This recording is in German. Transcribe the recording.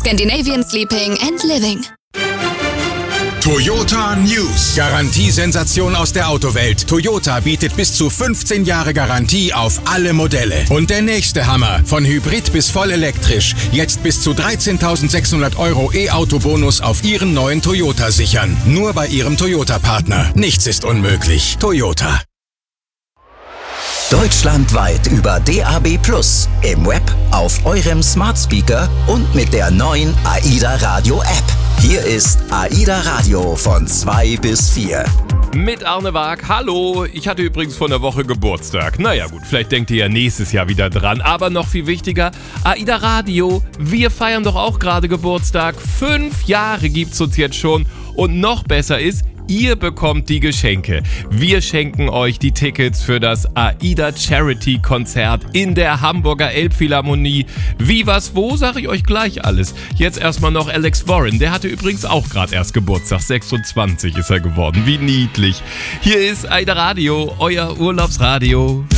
Scandinavian Sleeping and Living. Toyota News. Garantiesensation aus der Autowelt. Toyota bietet bis zu 15 Jahre Garantie auf alle Modelle. Und der nächste Hammer. Von Hybrid bis voll elektrisch. Jetzt bis zu 13.600 € E-Auto-Bonus auf Ihren neuen Toyota sichern. Nur bei Ihrem Toyota-Partner. Nichts ist unmöglich. Toyota. Deutschlandweit über DAB+, im Web, auf eurem Smart Speaker und mit der neuen AIDA Radio App. Hier ist AIDA Radio von 2 bis 4. Mit Arne Waag. Hallo, ich hatte übrigens vor einer Woche Geburtstag. Naja gut, vielleicht denkt ihr ja nächstes Jahr wieder dran. Aber noch viel wichtiger, AIDA Radio, wir feiern doch auch gerade Geburtstag. 5 Jahre gibt's uns jetzt schon. Und noch besser ist, ihr bekommt die Geschenke. Wir schenken euch die Tickets für das AIDA Charity Konzert in der Hamburger Elbphilharmonie. Wie, was, wo, sage ich euch gleich alles. Jetzt erstmal noch Alex Warren. Der hatte übrigens auch gerade erst Geburtstag. 26 ist er geworden. Wie niedlich. Hier ist AIDA Radio, euer Urlaubsradio.